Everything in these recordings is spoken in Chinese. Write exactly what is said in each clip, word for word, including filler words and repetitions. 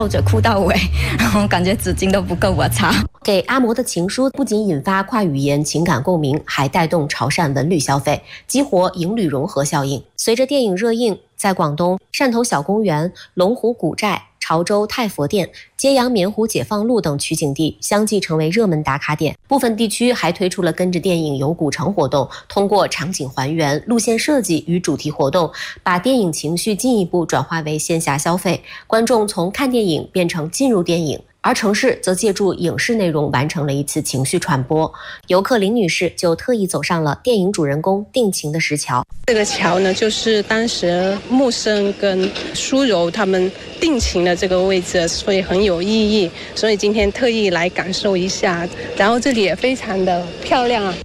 抱着哭到尾，然后感觉纸巾都不够我擦。 给阿嬷的情书不仅引发跨语言情感共鸣，还带动潮汕文旅消费，激活营旅融合效应。随着电影热映，在广东汕头小公园、龙湖古寨、潮州太佛殿、揭阳棉湖解放路等取景地相继成为热门打卡点。部分地区还推出了跟着电影游古城活动，通过场景还原、路线设计与主题活动，把电影情绪进一步转化为线下消费。观众从看电影变成进入电影，而城市则借助影视内容完成了一次情绪传播。游客林女士就特意走上了电影主人公定情的石桥。 这个桥呢，就是当时木生跟苏柔他们定情的这个位置，所以很有意义。所以今天特意来感受一下，然后这里也非常的漂亮啊。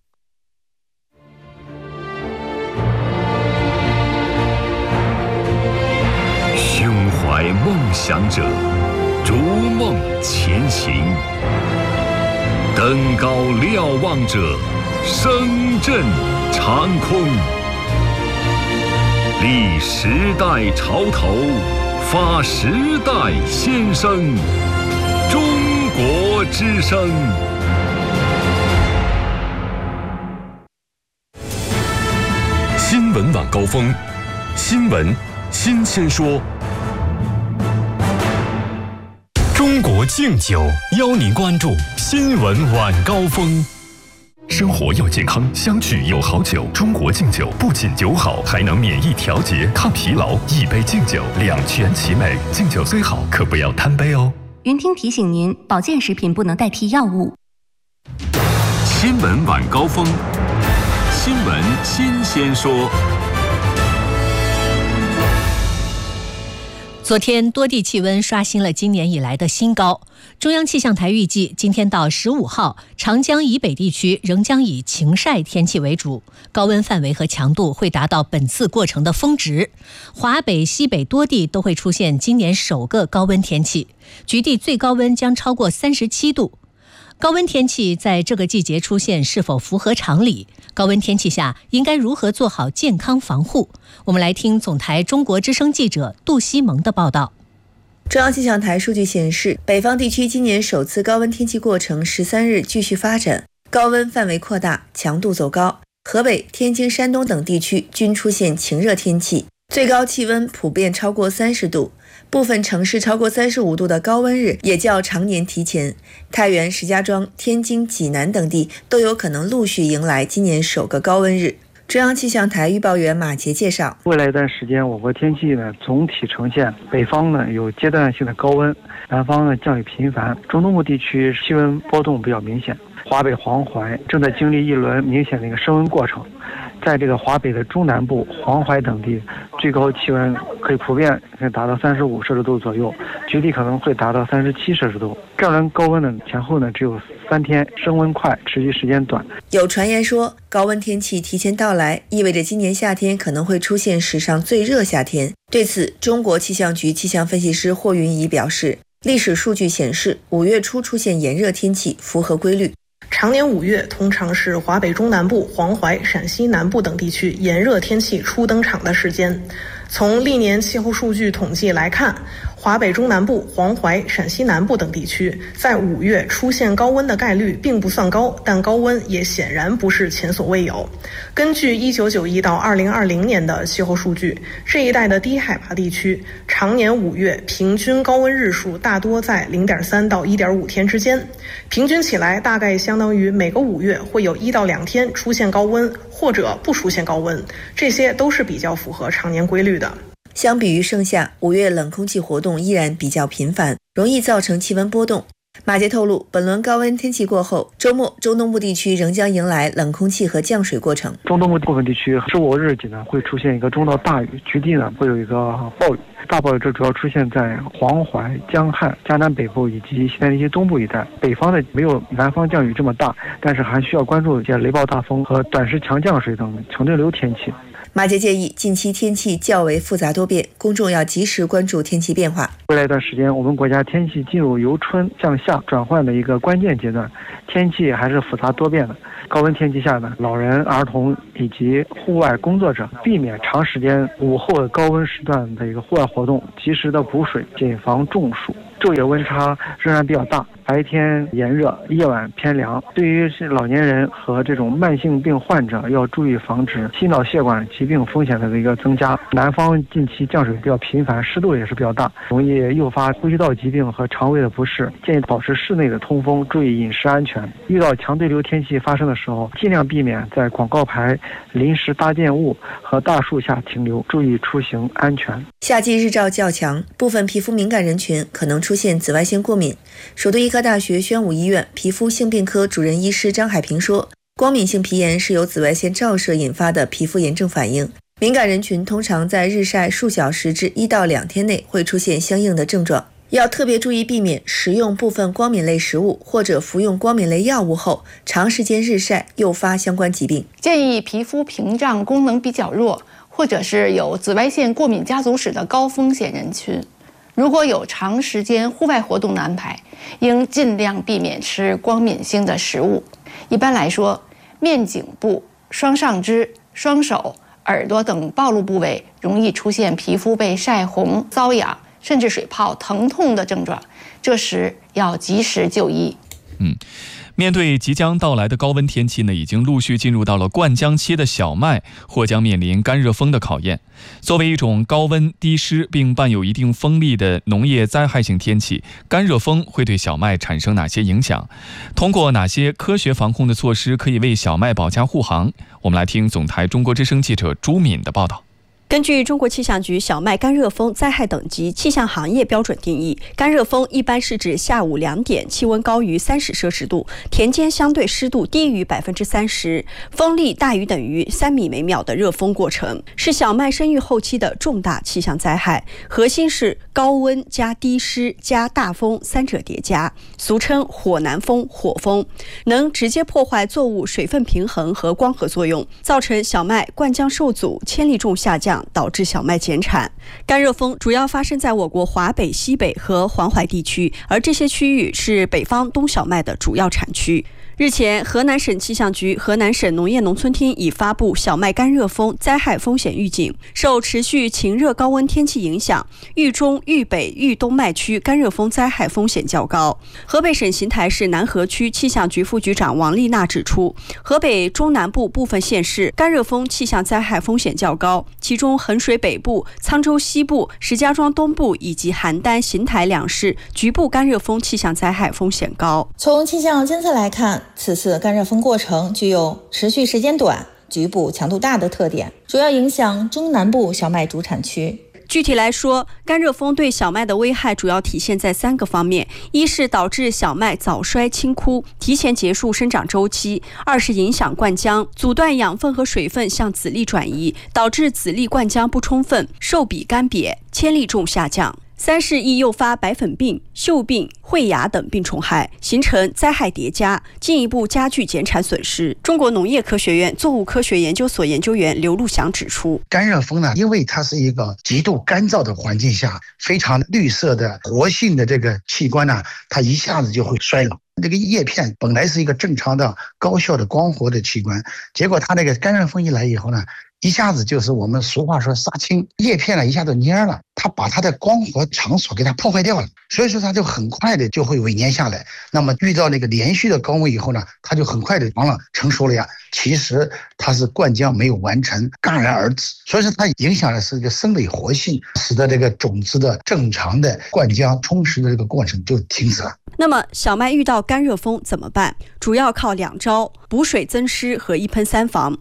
胸怀梦想者，逐梦前行，登高瞭望者，声震长空。立时代潮头，发时代先声，中国之声。新闻晚高峰，新闻新鲜说。中国敬酒邀您关注新闻晚高峰。生活要健康，相聚有好酒。中国敬酒不仅酒好，还能免疫调节、抗疲劳。一杯敬酒，两全其美。敬酒虽好，可不要贪杯哦。 云听提醒您，保健食品不能代替药物。 新闻晚高峰，新闻新鲜说。 昨天多地气温刷新了今年以来的新高。中央气象台预计，今天到十五号，长江以北地区仍将以晴晒天气为主，高温范围和强度会达到本次过程的峰值。华北、西北多地都会出现今年首个高温天气，局地最高温将超过三十七度。高温天气在这个季节出现是否符合常理？高温天气下应该如何做好健康防护？我们来听总台中国之声记者杜西蒙的报道。 中央气象台数据显示，北方地区今年首次高温天气过程十三日继续发展，高温范围扩大，强度走高。河北、天津、山东等地区均出现晴热天气，最高气温普遍超过三十度。部分城市超过三十五度的高温日也较常年提前，太原、石家庄、天津、济南等地都有可能陆续迎来今年首个高温日。中央气象台预报员马杰介绍， 未来一段时间我国天气呢总体呈现北方呢有阶段性的高温，南方呢降雨频繁，中东部地区气温波动比较明显。华北、黄淮正在经历一轮明显的一个升温过程，在这个华北的中南部、黄淮等地，最高气温可以普遍可以达到三十五摄氏度左右，局地可能会达到三十七摄氏度。这轮高温呢前后呢只有三天，升温快，持续时间短。 有传言说，高温天气提前到来，意味着今年夏天可能会出现史上最热夏天。对此，中国气象局气象分析师霍云怡表示，历史数据显示，五月初出现炎热天气符合规律。 常年五月通常是华北中南部、黄淮、陕西南部等地区炎热天气初登场的时间。从历年气候数据统计来看，华北中南部、黄淮、陕西南部等地区在五月出现高温的概率并不算高，但高温也显然不是前所未有。根据一九九一到二零二零年的气候数据，这一带的低海拔地区常年五月平均高温日数大多在 零点三到一点五天之间，平均起来大概相当于每个五月会有一到两天出现高温或者不出现高温，这些都是比较符合常年规律的。 相比于盛夏，五月冷空气活动依然比较频繁，容易造成气温波动。马杰透露，本轮高温天气过后，周末中东部地区仍将迎来冷空气和降水过程。 中东部部分地区十五日起呢会出现一个中到大雨，局地呢会有一个暴雨。大暴雨这主要出现在黄淮、江汉、江南北部以及西南地区东部一带。北方的没有南方降雨这么大，但是还需要关注一些雷暴大风和短时强降水等强对流天气。 马杰建议，近期天气较为复杂多变，公众要及时关注天气变化。 未来一段时间，我们国家天气进入由春向夏转换的一个关键阶段，天气还是复杂多变的。高温天气下呢，老人、儿童以及户外工作者避免长时间午后的高温时段的一个户外活动，及时的补水，谨防中暑。 昼夜温差仍然比较大，白天炎热，夜晚偏凉。对于是老年人和这种慢性病患者，要注意防止心脑血管疾病风险的一个增加。南方近期降水比较频繁，湿度也是比较大，容易诱发呼吸道疾病和肠胃的不适。建议保持室内的通风，注意饮食安全。遇到强对流天气发生的时候，尽量避免在广告牌、临时搭建物和大树下停留，注意出行安全。 夏季日照较强，部分皮肤敏感人群可能出现紫外线过敏。首都医科大学宣武医院皮肤性病科主任医师张海平说，光敏性皮炎是由紫外线照射引发的皮肤炎症反应，敏感人群通常在日晒数小时至一到两天内会出现相应的症状，要特别注意避免食用部分光敏类食物或者服用光敏类药物后长时间日晒诱发相关疾病。 建议皮肤屏障功能比较弱，或者是有紫外线过敏家族史的高风险人群，如果有长时间户外活动的安排，应尽量避免吃光敏性的食物。一般来说，面颈部、双上肢、双手、耳朵等暴露部位容易出现皮肤被晒红、瘙痒甚至水泡、疼痛的症状，这时要及时就医。 嗯。面对即将到来的高温天气呢，已经陆续进入到了灌浆期的小麦或将面临干热风的考验。作为一种高温低湿并伴有一定风力的农业灾害性天气，干热风会对小麦产生哪些影响？通过哪些科学防控的措施可以为小麦保驾护航？我们来听总台中国之声记者朱敏的报道。 根据中国气象局小麦干热风灾害等级气象行业标准定义，干热风一般是指下午两点气温高于三十摄氏度，田间相对湿度低于百分之三十，风力大于等于三米每秒的热风过程，是小麦生育后期的重大气象灾害。核心是高温加低湿加大风三者叠加，俗称火南风、火风，能直接破坏作物水分平衡和光合作用，造成小麦灌浆受阻、铅粒重下降，导致小麦减产。干热风主要发生在我国华北、西北和黄淮地区，而这些区域是北方冬小麦的主要产区。日前，河南省气象局、河南省农业农村厅已发布小麦干热风灾害风险预警，受持续晴热高温天气影响，豫中、豫北、豫东麦区干热风灾害风险较高。河北省邢台市南河区气象局副局长王丽娜指出，河北中南部部分县市干热风气象灾害风险较高，其中衡水北部、沧州西部、石家庄东部以及邯郸、邢台两市局部干热风气象灾害风险高。 从气象监测来看，此次干热风过程具有持续时间短、局部强度大的特点，主要影响中南部小麦主产区。 具体来说，干热风对小麦的危害主要体现在三个方面：一是导致小麦早衰青枯，提前结束生长周期；二是影响灌浆，阻断养分和水分向籽粒转移，导致籽粒灌浆不充分，受比干瘪，铅粒重下降；三是易诱发白粉病、锈病、秽芽等病虫害，形成灾害叠加，进一步加剧减产损失。中国农业科学院作物科学研究所研究员刘路祥指出， 干热风呢，因为它是一个极度干燥的环境下，非常绿色的活性的这个器官呢，它一下子就会衰老。这个叶片本来是一个正常的高效的光活的器官，结果它那个干热风一来以后呢，一下子就是我们俗话说杀青，叶片呢一下子蔫了，它把它的光活场所给它破坏掉了，所以说它就很快的就会萎蔫下来。那么遇到那个连续的高温以后呢，它就很快的完了成熟了呀。其实它是灌浆没有完成，戛然而止，所以说它影响的是这个生理活性，使得这个种子的正常的灌浆充实的这个过程就停止了。 那么小麦遇到干热风怎么办？主要靠两招：补水增湿和一喷三防。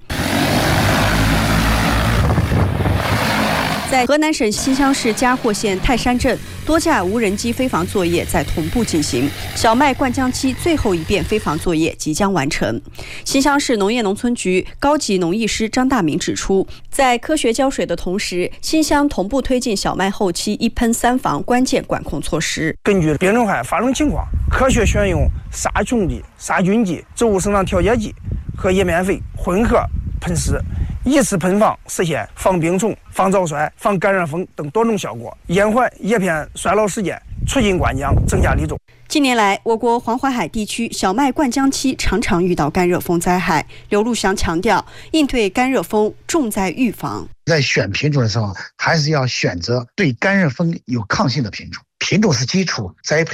在河南省新乡市嘉霍县泰山镇，多架无人机飞防作业在同步进行，小麦灌浆期最后一遍飞防作业即将完成。新乡市农业农村局高级农艺师张大明指出，在科学浇水的同时，新乡同步推进小麦后期一喷三防关键管控措施。 根据病虫害发生情况，科学选用杀虫剂、杀菌剂、植物生长调节剂和叶面肥混合喷施，一次喷防实现防病虫、防早衰、防干热风等多种效果，延缓叶片衰老时间，促进灌浆，增加粒重。 近年来，我国黄淮海地区小麦灌浆期常常遇到干热风灾害。刘路祥强调，应对干热风重在预防。 在选品种的时候，还是要选择对干热风有抗性的品种。 品种是基础，栽培